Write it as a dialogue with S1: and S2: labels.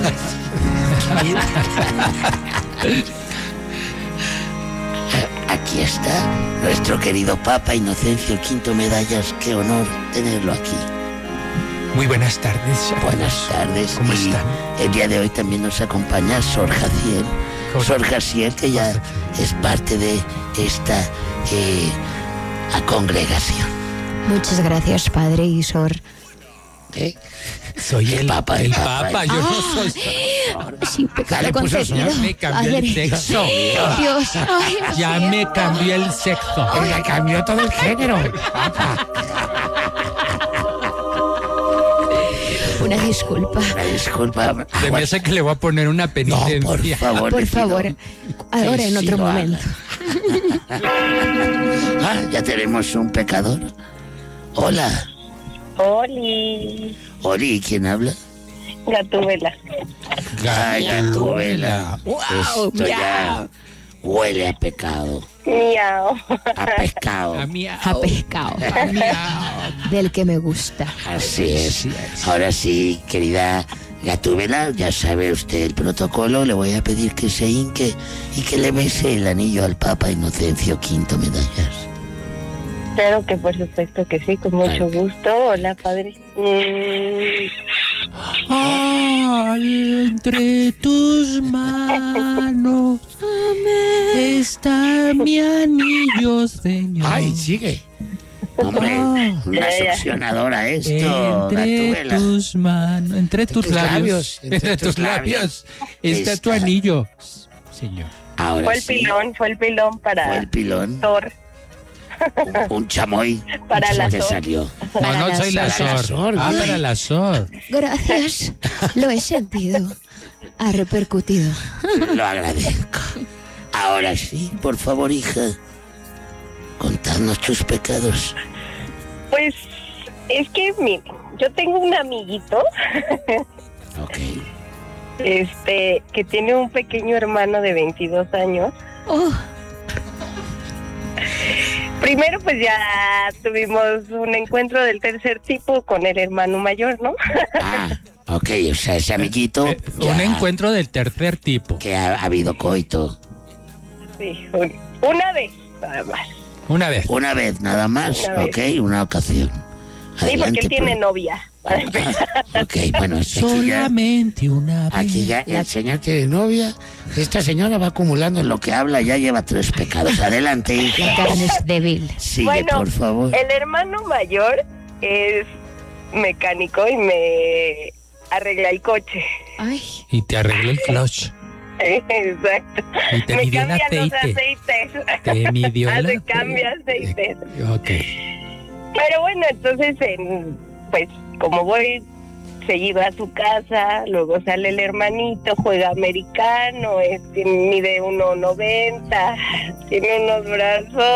S1: Aquí está nuestro querido Papa Inocencio V Medallas. Qué honor tenerlo aquí.
S2: Muy buenas tardes.
S1: Buenas tardes.
S2: ¿Cómo están?
S1: El día de hoy también nos acompaña Sor Jaciel. Sor Jaciel, que ya es parte de esta congregación.
S3: Muchas gracias, padre y Sor.
S1: ¿Eh?
S2: Soy el Papa. El Papa, yo no soy.
S3: Sí, pecado concedido.
S2: Ya me cambió el sexo.
S3: Dios. Ay,
S2: Ya me cambió el sexo.
S1: Oiga, cambió todo el género.
S3: una disculpa.
S1: Una disculpa.
S2: Se me hace que le voy a poner una penitencia.
S1: No, por favor.
S3: Por favor. Ahora en otro momento.
S1: Ya tenemos un pecador. Hola.
S4: Oli,
S1: Oli, ¿quién habla?
S4: Gatúbela.
S1: Ay, Gatúbela.
S3: Wow,
S1: Esto ya huele a pecado.
S4: Miau.
S1: A pescado.
S2: A mí,
S3: A pescado. Del que me gusta.
S1: Así es. Ahora sí, querida Gatúbela, ya sabe usted el protocolo. Le voy a pedir que se hinque y que le bese el anillo al Papa Inocencio V Medallas.
S4: Claro que por supuesto que sí, con mucho gusto. Hola, padre.
S2: entre tus manos está mi anillo, Señor.
S1: Ay, sigue. Hombre, una succionadora esto,
S2: Entre
S1: Gatúbela.
S2: tus manos, entre tus labios,
S1: entre tus labios
S2: está tu anillo, Señor.
S1: Ahora
S4: Fue el
S1: sí,
S4: pilón para
S1: fue el pilón.
S4: Thor.
S1: Un chamoy
S4: Para la
S1: que
S4: Sor.
S1: salió.
S3: Para
S2: No
S3: la
S2: soy la
S1: Sor.
S2: Sor.
S1: Ay.
S2: Para la Sor.
S3: Gracias. Lo he sentido. Ha repercutido.
S1: Lo agradezco. Ahora sí, por favor, hija, contadnos tus pecados.
S4: Pues es que, mire, yo tengo un amiguito,
S1: Ok.
S4: que tiene un pequeño hermano de 22 años.
S3: Oh,
S4: Primero, pues ya tuvimos un encuentro del tercer tipo con el hermano mayor, ¿no?
S1: Ok, o sea, ese amiguito
S2: Un encuentro del tercer tipo.
S1: que ha habido coito.
S4: Sí, una vez, nada más.
S2: Una vez.
S1: Una vez nada más,
S4: Una vez.
S1: ok, una ocasión.
S4: Sí, porque él tiene
S1: pues.
S4: novia. Para empezar.
S1: Ok, bueno, aquí ya,
S2: Solamente una vez.
S1: aquí ya el señor tiene novia. Esta señora va acumulando en lo que habla, ya lleva 3 pecados. Adelante,
S3: la
S1: hija.
S3: carne es débil.
S1: Sigue,
S4: Bueno,
S1: por favor.
S4: El hermano mayor es mecánico y me arregla el coche.
S3: Ay,
S2: Y te arregló el clutch.
S4: Exacto.
S2: Y te
S4: Me
S2: midió el
S4: cambia los
S2: aceite.
S4: aceites.
S2: Te midió el
S4: Hace
S2: aceite.
S4: cambia aceites.
S2: Ok.
S4: Pero bueno, entonces, pues como voy seguido a su casa, luego sale el hermanito, juega americano, mide 1.90, tiene unos brazos